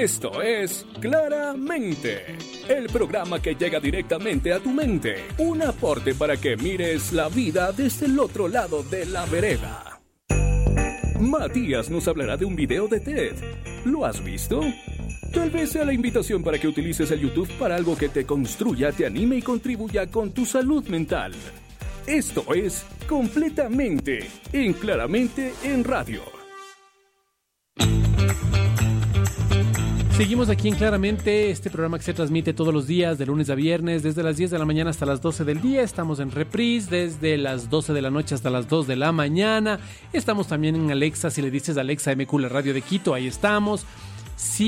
Esto es Claramente, el programa que llega directamente a tu mente. Un aporte para que mires la vida desde el otro lado de la vereda. Matías nos hablará de un video de TED. ¿Lo has visto? Tal vez sea la invitación para que utilices el YouTube para algo que te construya, te anime y contribuya con tu salud mental. Esto es Completamente en Claramente en Radio. Seguimos aquí en Claramente, este programa que se transmite todos los días, de lunes a viernes, desde las 10 de la mañana hasta las 12 del día. Estamos en reprise desde las 12 de la noche hasta las 2 de la mañana. Estamos también en Alexa, si le dices Alexa MQ, la radio de Quito, ahí estamos. Sí.